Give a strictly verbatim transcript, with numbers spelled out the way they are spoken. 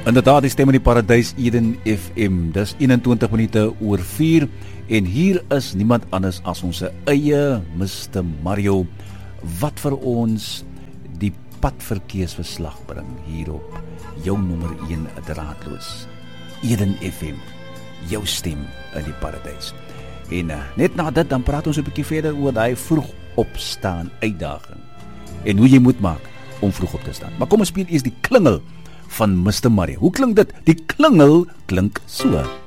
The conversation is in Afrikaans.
Inderdaad, die stem in die paradys, Eden F M. Dis eenentwintig minute oor vier en hier is niemand anders as ons eie mister Mario wat vir ons die padverkeersverslag bring hier op jou nommer een draadloos. Eden F M, jou stem in die paradys. En uh, net na dit dan praat ons 'n bietjie verder oor daai vroeg opstaan uitdaging en hoe jy moet maak om vroeg op te staan. Maar kom ons speel eers die klingel van mister Mario. Hoe klink dit? Die klingel klink so.